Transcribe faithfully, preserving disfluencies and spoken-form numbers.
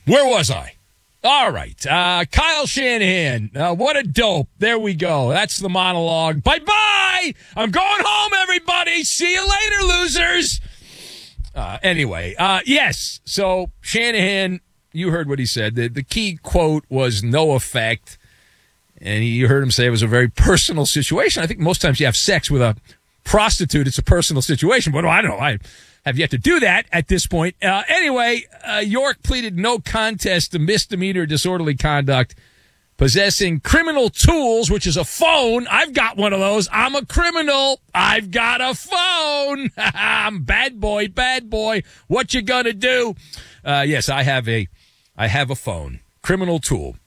Where was I? All right. Uh, Kyle Shanahan. Uh, what a dope. There we go. That's the monologue. Bye-bye. I'm going home, everybody. See you later, losers. Uh, anyway, uh, yes. So Shanahan, you heard what he said. The, the key quote was no effect. And you heard him say it was a very personal situation. I think most times you have sex with a prostitute, it's a personal situation. But I don't know. I have yet to do that at this point. Uh, anyway, uh, York pleaded no contest to misdemeanor disorderly conduct, possessing criminal tools, which is a phone. I've got one of those. I'm a criminal. I've got a phone. I'm bad boy, bad boy. What you gonna do? Uh, yes, I have a, I have a phone. Criminal tool.